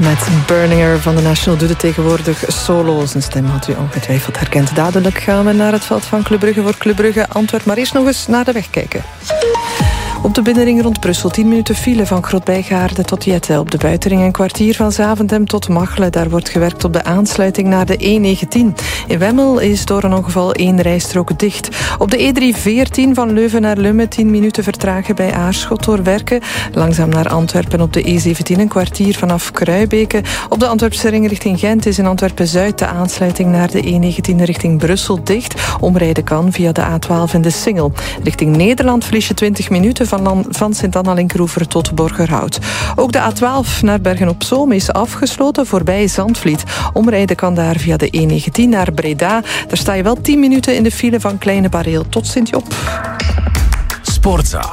met Burninger van de National doet het tegenwoordig solo. Zijn stem had u ongetwijfeld herkend. Dadelijk gaan we naar het veld van Club Brugge voor Club Brugge Antwerpen. Maar eerst nog eens naar de weg kijken. Op de binnenring rond Brussel 10 minuten file van Grootbijgaarde tot Jette. Op de buitenring een kwartier van Zaventem tot Machelen. Daar wordt gewerkt op de aansluiting naar de E19. In Wemmel is door een ongeval 1 rijstrook dicht. Op de E314 van Leuven naar Lummen 10 minuten vertragen bij Aarschot door werken. Langzaam naar Antwerpen op de E17 een kwartier vanaf Kruibeke. Op de Antwerpse ring richting Gent is in Antwerpen-Zuid de aansluiting naar de E19 richting Brussel dicht. Omrijden kan via de A12 en de Singel. Richting Nederland verlies je 20 minuten van Sint-Anna-Linkroever tot Borgerhout. Ook de A12 naar Bergen-op-Zoom is afgesloten voorbij Zandvliet. Omrijden kan daar via de E19 naar Breda. Daar sta je wel 10 minuten in de file van Kleine Bareel tot Sint-Job. Sportza.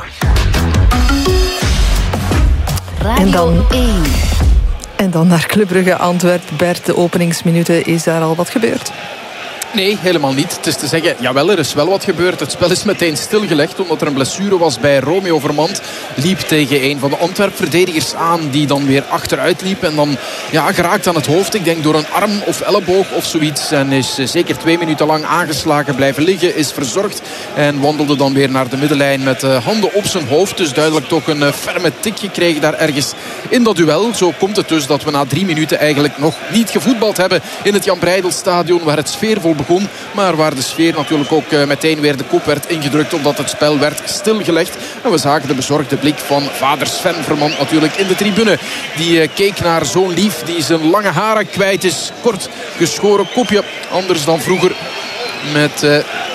Radio 1. En dan naar Club Brugge Antwerpen. Bert, de openingsminuten, is daar al wat gebeurd? Nee, helemaal niet. Het is te zeggen, jawel, er is wel wat gebeurd. Het spel is meteen stilgelegd omdat er een blessure was bij Romeo Vermand. Liep tegen een van de Antwerp-verdedigers aan die dan weer achteruit liep. En dan geraakt aan het hoofd, ik denk door een arm of elleboog of zoiets. En is zeker 2 minuten lang aangeslagen blijven liggen. Is verzorgd en wandelde dan weer naar de middenlijn met handen op zijn hoofd. Dus duidelijk toch een ferme tik gekregen daar ergens in dat duel. Zo komt het dus dat we na 3 minuten eigenlijk nog niet gevoetbald hebben in het Jan Breidel-stadion, waar het sfeervol begon, maar waar de sfeer natuurlijk ook meteen weer de kop werd ingedrukt omdat het spel werd stilgelegd. En we zagen de bezorgde blik van vader Sven Vermand natuurlijk in de tribune. Die keek naar zo'n lief die zijn lange haren kwijt is. Kort geschoren kopje, anders dan vroeger. Met